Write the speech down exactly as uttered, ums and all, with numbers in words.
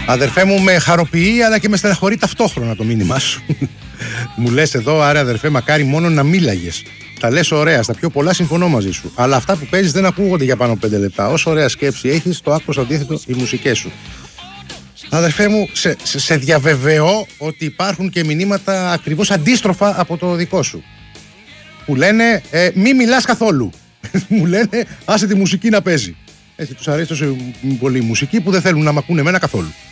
Αδερφέ μου, με χαροποιεί αλλά και με στεναχωρεί ταυτόχρονα το μήνυμά σου. Μου λες εδώ, άρα αδερφέ, μακάρι μόνο να μίλαγες. Τα λες ωραία, στα πιο πολλά συμφωνώ μαζί σου. Αλλά αυτά που παίζεις δεν ακούγονται για πάνω από πέντε λεπτά. Όσο ωραία σκέψη έχεις, το άκουσα αντίθετο οι μουσικές σου. Αδερφέ μου, σε, σε, σε διαβεβαιώ ότι υπάρχουν και μηνύματα ακριβώς αντίστροφα από το δικό σου. Που λένε ε, μη μιλάς καθόλου. Μου λένε άσε τη μουσική να παίζει. Έτσι τους αρέσει τόσο πολύ η μουσική που δεν θέλουν να μ' ακούνε εμένα καθόλου.